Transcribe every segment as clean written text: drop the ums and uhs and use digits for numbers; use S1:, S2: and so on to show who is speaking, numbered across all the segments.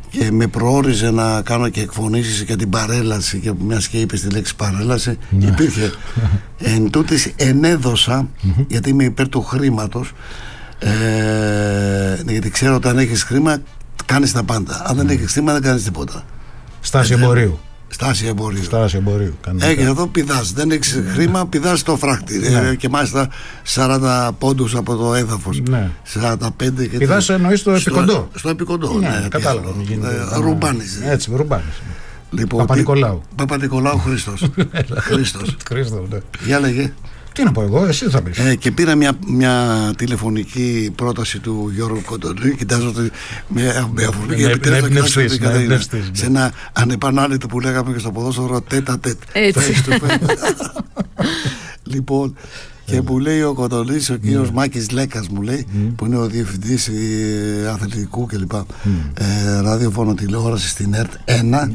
S1: και με προόριζε να κάνω και εκφωνήσεις για την παρέλαση, και μιας και είπε τη λέξη παρέλαση, υπήρχε. Εν τούτης ενέδωσα, γιατί είμαι υπέρ του χρήματος, γιατί ξέρω ότι αν έχεις χρήμα κάνεις τα πάντα. Αν δεν έχεις χρήμα δεν κάνεις τίποτα.
S2: Στάση εμπορίου.
S1: Στάση εμπορίου.
S2: Έχεις
S1: εδώ πηδάς. Δεν έχεις χρήμα, πηδάς το φράχτη. Και μάλιστα 40 πόντους από το έδαφος. 45 και
S2: πηδάς εννοείς το επικοντό.
S1: Στο επικοντό.
S2: Ναι, κατάλαβα.
S1: Ρουμπάνιζε.
S2: Έτσι, ρουμπάνιζε.
S1: Λοιπόν, Παπα-Νικολάου Χρήστος.
S2: Χρήστος, ναι.
S1: Για λέγε.
S2: Τι να πω εγώ, εσύ θα πεις.
S1: Και πήρα μια τηλεφωνική πρόταση του Γιώργου Κοντολή. Κοιτάζω με αφορμή και επιτρέψω σε ένα ανεπανάληπτο που λέγαμε και στο ποδόσφαιρο τέτα-τέτ. Λοιπόν, και μου λέει ο Κοντολής, ο κύριος Μάκης Λέκας μου λέει, που είναι ο διευθυντής αθλητικού κλπ. Ραδιοφώνου τηλεόραση στην ΕΡΤ 1.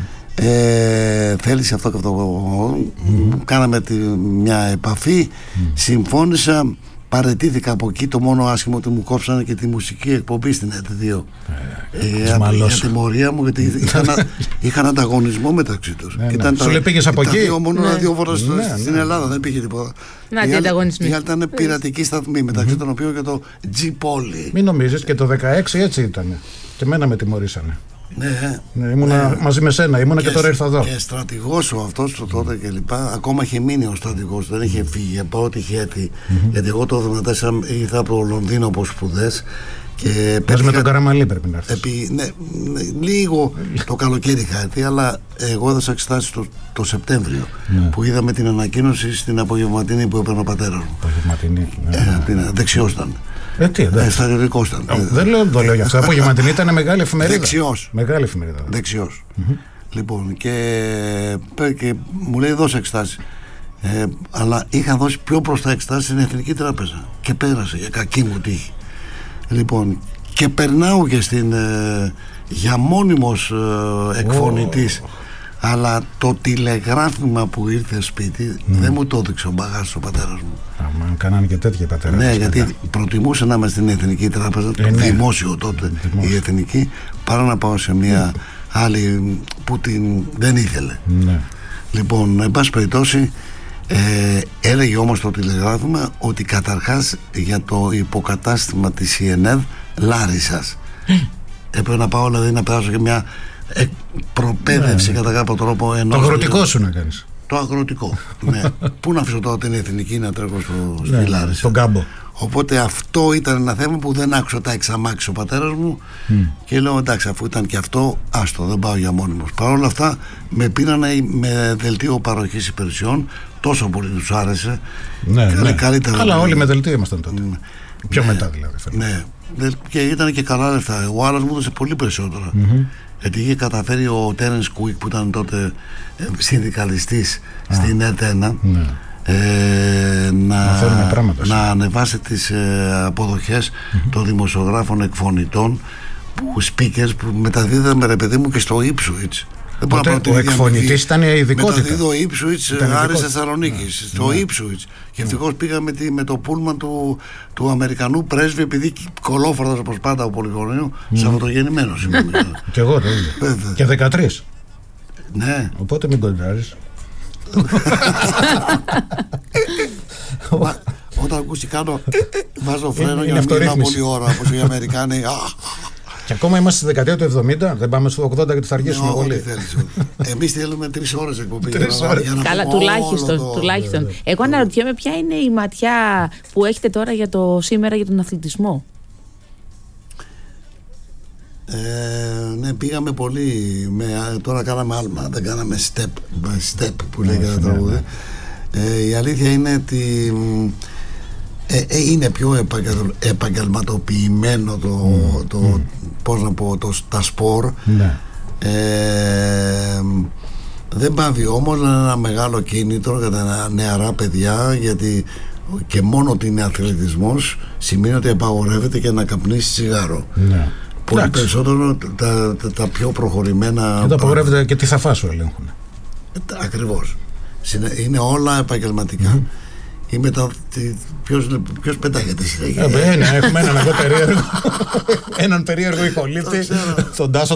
S1: Θέλησε αυτό και αυτό. Κάναμε μια επαφή, συμφώνησα, παραιτήθηκα από εκεί. Το μόνο άσχημο ότι μου κόψανε και τη μουσική εκπομπή στην ΕΡΤ2 για τιμωρία μου, γιατί είχαν ανταγωνισμό μεταξύ τους.
S2: Σου λέει πήγες από εκεί.
S1: Μόνο ραδιόφωνα στην Ελλάδα, δεν πήγε τίποτα. Οι άλλοι ήταν πειρατικοί σταθμοί, μεταξύ των οποίων και το G-Poly.
S2: Μην νομίζεις, και το 16 έτσι ήταν. Και εμένα με τιμωρήσανε.
S1: Ναι,
S2: ήμουνα μαζί με σένα, ήμουνα και τώρα ήρθα εδώ.
S1: Και στρατηγός ο αυτός το τότε και λοιπά. Ακόμα είχε μείνει ο στρατηγός, δεν είχε φύγει από ό,τι είχε έρθει. Γιατί εγώ το 1974 ήρθα από το Λονδίνο από σπουδές.
S2: Πες με τον Καραμαλή πρέπει να έρθεις.
S1: Ναι, λίγο το καλοκαίρι είχα έρθει, αλλά εγώ έδωσα εξετάσεις το Σεπτέμβριο, που είδαμε την ανακοίνωση στην απογευματινή που έπαιρνε ο πατέρας μου.
S2: Απογευματινή.
S1: Δεξιός ήταν.
S2: Στρατιωτικός ήταν. Δεν λέω για αυτό. Απογευματινή ήταν μεγάλη εφημερίδα.
S1: Δεξιός. Λοιπόν, και μου λέει δώσε εξετάσεις. Αλλά είχα δώσει πιο μπροστά εξετάσεις στην Εθνική Τράπεζα. Και πέρασε, για κακή μου τύχη. Λοιπόν, και περνάω και για μόνιμος εκφωνητής. Αλλά το τηλεγράφημα που ήρθε σπίτι δεν μου το έδειξε ο μπαγάς ο πατέρας μου.
S2: Κάνανε και τέτοια πατέρα.
S1: Ναι, γιατί προτιμούσε να είμαι στην Εθνική Τράπεζα, το δημόσιο τότε, η Εθνική, παρά να πάω σε μια άλλη που δεν ήθελε. Λοιπόν, εν πάση περιπτώσει, έλεγε όμως το τηλεγράφημα ότι καταρχάς για το υποκατάστημα της ΙΕΝΕΔ Λάρισσας έπρεπε να πάω, δηλαδή να περάσω και μια προπαίδευση κατά κάποιο τρόπο.
S2: Το αγροτικό σου να κάνεις.
S1: Το αγροτικό, ναι. Πού να αφήσω τώρα την Εθνική να τρέχω στη Λάρισα.
S2: Στον κάμπο.
S1: Οπότε αυτό ήταν ένα θέμα που δεν άκουσα τα εξαμάξει ο πατέρας μου και λέω εντάξει, αφού ήταν και αυτό, άστο, δεν πάω για μόνιμος. Παρ' όλα αυτά με πήραν με δελτίο παροχής υπηρεσιών, τόσο πολύ τους άρεσε. Καλύτερα.
S2: Καλά, όλοι με δελτίο ήμασταν τότε. Πιο μετά δηλαδή.
S1: Ναι, και ήταν και καλά λεφτά. Ο άλλος μου έδωσε πολύ περισσότερα. Γιατί είχε καταφέρει ο Τέρενς Κουίκ, που ήταν τότε συνδικαλιστής στην ΕΡΤ1, να ανεβάσει τις αποδοχές των δημοσιογράφων εκφωνητών, speakers, που μεταδίδαμε, ρε παιδί μου, και στο Ipswich.
S2: Ο εκφωνητής ήταν η ειδικότητα.
S1: Μεταδίδω Ipswich, Άρης Θεσσαλονίκης, στο Ipswich. Και ευτυχώς πήγα με το πούλμαν του Αμερικανού πρέσβη, επειδή κολόφαρδας όπως πάντα από Πολυγωνίου, σαββατογεννημένος.
S2: Κι εγώ το ίδιο. Και 13.
S1: Ναι.
S2: Οπότε μην κοντράρεις.
S1: Όταν ακούσει κάνω, βάζω φρένο για να μην μιλάω πολλή ώρα, όπως οι Αμερικάνοι.
S2: Και ακόμα είμαστε στη δεκαετία του 70, δεν πάμε στο 80 γιατί θα αργήσουμε πολύ.
S1: Εμείς θέλουμε 3 ώρες εκπομπή.
S3: Καλά, τουλάχιστον. Εγώ αναρωτιέμαι ποια είναι η ματιά που έχετε τώρα για το σήμερα για τον αθλητισμό.
S1: Ναι, πήγαμε πολύ. Τώρα κάναμε άλμα, δεν κάναμε step που λέγεται το τραγούδι. Η αλήθεια είναι ότι είναι πιο επαγγελματοποιημένο πώς να πω, τα σπορ. Δεν πάβει όμως, είναι ένα μεγάλο κίνητρο για τα νεαρά παιδιά, γιατί και μόνο ότι είναι αθλητισμός σημαίνει ότι απαγορεύεται και να καπνίσει τσιγάρο. Πολύ περισσότερο τα πιο προχωρημένα.
S2: Και το απαγορεύεται και τι θα φάσω ελέγχουν.
S1: Ακριβώς. Είναι όλα επαγγελματικά. Ποιος πετάγεται συνέχεια.
S2: Έχουμε έναν περίεργο ηχολήπτη, τον Τάσο